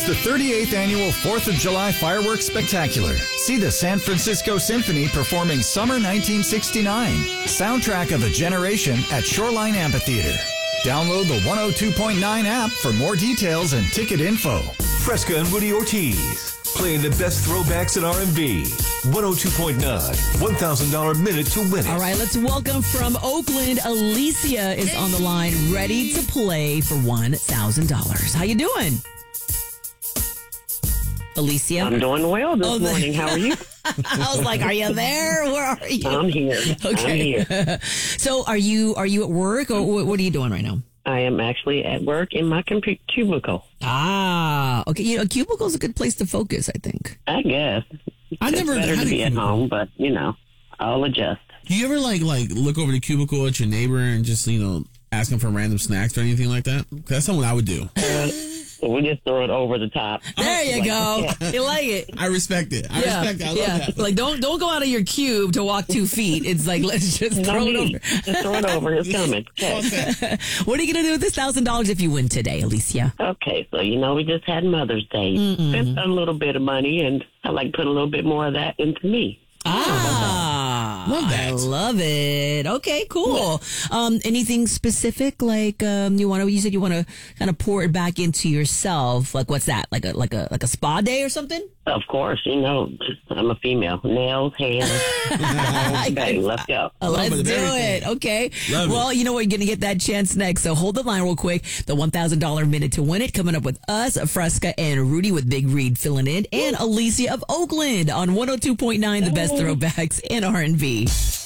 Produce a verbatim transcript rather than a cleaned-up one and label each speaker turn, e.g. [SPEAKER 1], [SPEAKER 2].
[SPEAKER 1] the thirty-eighth Annual fourth of July Fireworks Spectacular. See the San Francisco Symphony performing Summer nineteen sixty-nine, soundtrack of a generation at Shoreline Amphitheater. Download the one oh two point nine app for more details and ticket info.
[SPEAKER 2] Fresca and Rudy Ortiz, playing the best throwbacks in R and B. one oh two point nine, one thousand dollars minute to win it.
[SPEAKER 3] All right, let's welcome from Oakland, Alicia is on the line, ready to play for one thousand dollars. How you doing? Alicia?
[SPEAKER 4] I'm doing well this
[SPEAKER 3] Oh, the-
[SPEAKER 4] morning. How are you?
[SPEAKER 3] I was like, are you there? Where are you?
[SPEAKER 4] I'm here.
[SPEAKER 3] Okay.
[SPEAKER 4] I'm here.
[SPEAKER 3] So are you are you at work or what, what are you doing right now?
[SPEAKER 4] I am actually at work in my compu- cubicle.
[SPEAKER 3] Ah, okay. You know, a cubicle is a good place to focus, I think.
[SPEAKER 4] I guess.
[SPEAKER 5] I
[SPEAKER 4] It's
[SPEAKER 5] never
[SPEAKER 4] better
[SPEAKER 5] had
[SPEAKER 4] to
[SPEAKER 5] a
[SPEAKER 4] be at
[SPEAKER 5] cubicle.
[SPEAKER 4] home, but, you know, I'll adjust.
[SPEAKER 5] Do you ever like like look over the cubicle at your neighbor and just, you know, ask him for random snacks or anything like that? 'Cause that's something I would do.
[SPEAKER 4] So we just throw it over the top.
[SPEAKER 3] There you
[SPEAKER 4] Like,
[SPEAKER 3] go.
[SPEAKER 4] yeah.
[SPEAKER 3] You like it.
[SPEAKER 5] I respect it. I
[SPEAKER 3] Yeah,
[SPEAKER 5] respect it. I love
[SPEAKER 3] yeah.
[SPEAKER 5] that.
[SPEAKER 3] Like don't don't go out of your cube to walk two feet. It's like let's just
[SPEAKER 4] No
[SPEAKER 3] throw it
[SPEAKER 4] need.
[SPEAKER 3] over.
[SPEAKER 4] Just throw it over. It's coming. Okay.
[SPEAKER 3] What are you gonna do with this thousand dollars if you win today, Alicia?
[SPEAKER 4] Okay, so, you know, we just had Mother's Day. Spent a little bit of money, and I like to put a little bit more of that into me.
[SPEAKER 3] Ah,
[SPEAKER 5] Love that.
[SPEAKER 3] I love it. Okay, cool. Um, anything specific? Like um, you want to? You said you want to kind of pour it back into yourself. Like what's that? Like a like a like a spa day or something?
[SPEAKER 4] Of course, you know, I'm a female. Nails, hair. Okay, let's go.
[SPEAKER 3] Uh, let's
[SPEAKER 5] Love it,
[SPEAKER 3] do
[SPEAKER 5] everything.
[SPEAKER 3] it. Okay.
[SPEAKER 5] Love
[SPEAKER 3] well,
[SPEAKER 5] it.
[SPEAKER 3] you know what? You're going to get that chance next. So hold the line real quick. The one thousand dollars minute to win it coming up with us, Fresca and Rudy with Big Reed filling in, and Alicia of Oakland on one oh two point nine, the best throwbacks in R and B.